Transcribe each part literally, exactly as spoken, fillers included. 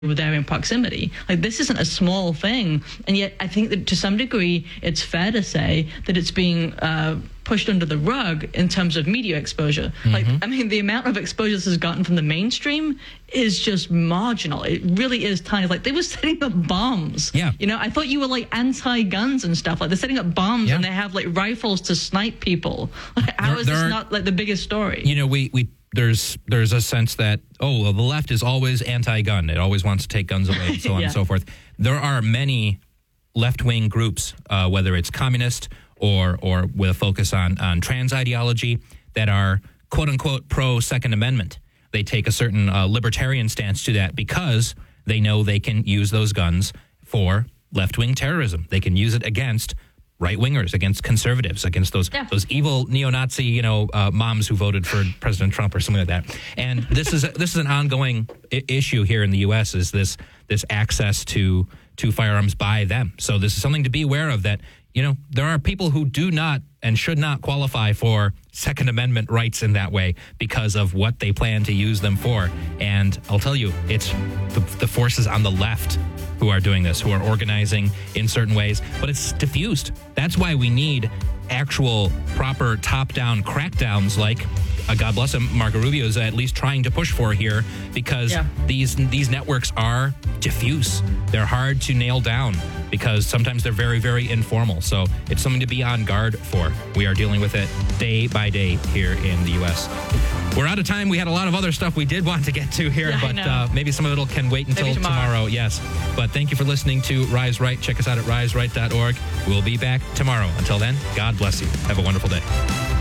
were there in proximity. Like, this isn't a small thing, and yet I think that to some degree it's fair to say that it's being uh, pushed under the rug in terms of media exposure. Mm-hmm. Like, I mean, the amount of exposure this has gotten from the mainstream is just marginal. It really is tiny. Like, they were setting up bombs. Yeah. You know, I thought you were like anti-guns and stuff. Like, they're setting up bombs yeah. and they have like rifles to snipe people. Like, how there, is this are, not like the biggest story? You know, we we. There's there's a sense that, oh, well, the left is always anti-gun. It always wants to take guns away and so on yeah. and so forth. There are many left-wing groups, uh, whether it's communist or or with a focus on, on trans ideology, that are, quote-unquote, pro-Second Amendment. They take a certain uh, libertarian stance to that because they know they can use those guns for left-wing terrorism. They can use it against right-wingers, against conservatives, against those yeah. those evil neo-Nazi, you know, uh, moms who voted for President Trump or something like that. And this is a, this is an ongoing I- issue here in the U S. Is this this access to to firearms by them? So this is something to be aware of. That, you know, there are people who do not and should not qualify for Second Amendment rights in that way because of what they plan to use them for. And I'll tell you, it's the, the forces on the left who are doing this, who are organizing in certain ways, but it's diffused. That's why we need actual, proper, top-down crackdowns like, uh, God bless him, Marco Rubio is at least trying to push for here, because yeah. these these networks are diffuse. They're hard to nail down because sometimes they're very, very informal. So it's something to be on guard for. We are dealing with it day by day here in the U S. We're out of time. We had a lot of other stuff we did want to get to here, yeah, but uh, maybe some of it can wait until tomorrow. tomorrow. Yes. But thank you for listening to Rise Right. Check us out at rise right dot org. We'll be back tomorrow. Until then, God bless you. Have a wonderful day.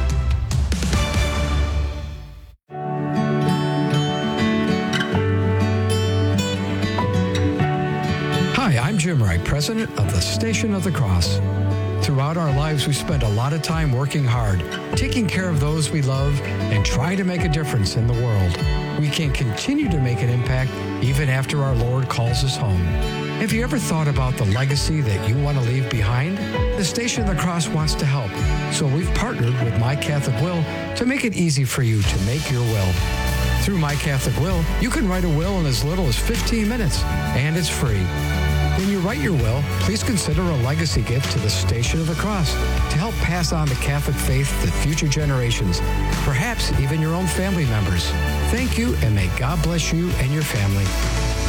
Hi, I'm Jim Wright, president of the Station of the Cross. Throughout our lives, we spend a lot of time working hard, taking care of those we love, and trying to make a difference in the world. We can continue to make an impact even after our Lord calls us home. Have you ever thought about the legacy that you want to leave behind? The Station of the Cross wants to help, so we've partnered with My Catholic Will to make it easy for you to make your will. Through My Catholic Will, you can write a will in as little as fifteen minutes, and it's free. When you write your will, please consider a legacy gift to the Station of the Cross to help pass on the Catholic faith to future generations, perhaps even your own family members. Thank you, and may God bless you and your family.